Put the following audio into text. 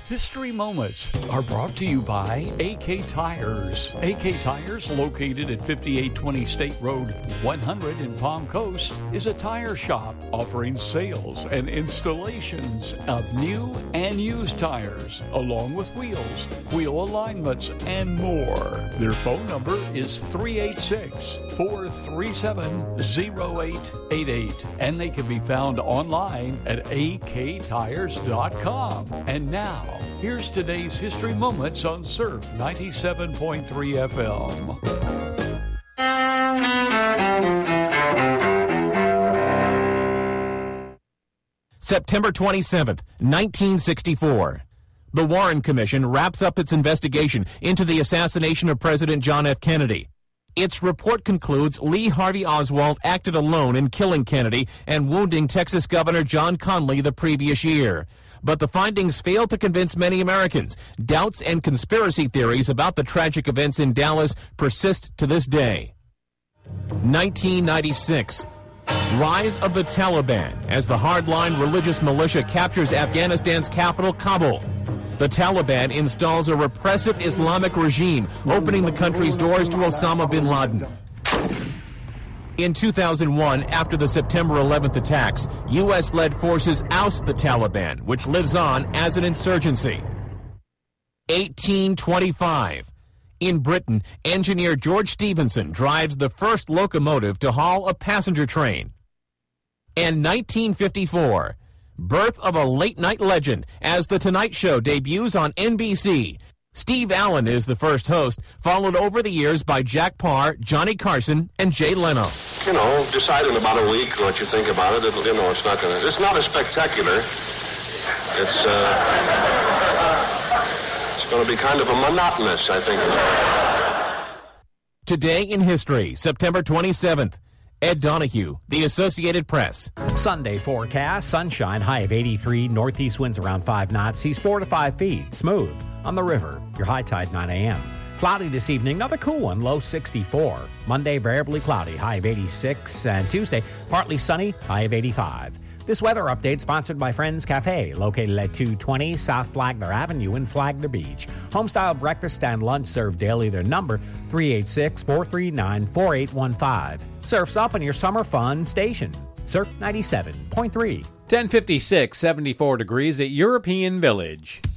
History Moments are brought to you by AK Tires. AK Tires, located at 5820 State Road 100 in Palm Coast, is a tire shop offering sales and installations of new and used tires, along with wheels, wheel alignments, and more. Their phone number is 386-437-0888, and they can be found online at aktires.com. And now, here's today's History Moments on Surf 97.3 FM. September 27th, 1964. The Warren Commission wraps up its investigation into the assassination of President John F. Kennedy. Its report concludes Lee Harvey Oswald acted alone in killing Kennedy and wounding Texas Governor John Conley the previous year. But the findings fail to convince many Americans. Doubts and conspiracy theories about the tragic events in Dallas persist to this day. 1996. Rise of the Taliban as the hardline religious militia captures Afghanistan's capital, Kabul. The Taliban installs a repressive Islamic regime, opening the country's doors to Osama bin Laden. In 2001, after the September 11th attacks, U.S.-led forces oust the Taliban, which lives on as an insurgency. 1825. In Britain, engineer George Stephenson drives the first locomotive to haul a passenger train. And 1954. Birth of a late-night legend as The Tonight Show debuts on NBC. Steve Allen is the first host, followed over the years by Jack Parr, Johnny Carson, and Jay Leno. Decide in about a week what you think about it. It's not as spectacular. It's going to be kind of a monotonous, I think. Today in history, September 27th. Ed Donahue, The Associated Press. Sunday forecast, sunshine, high of 83, northeast winds around 5 knots, seas 4 to 5 feet, smooth on the river, your high tide 9 a.m. Cloudy this evening, another cool one, low 64. Monday, variably cloudy, high of 86, and Tuesday, partly sunny, high of 85. This weather update sponsored by Friends Cafe, located at 220 South Flagler Avenue in Flagler Beach. Homestyle breakfast and lunch served daily. Their number, 386-439-4815. Surf's up on your summer fun station. Surf 97.3. 1056, 74 degrees at European Village.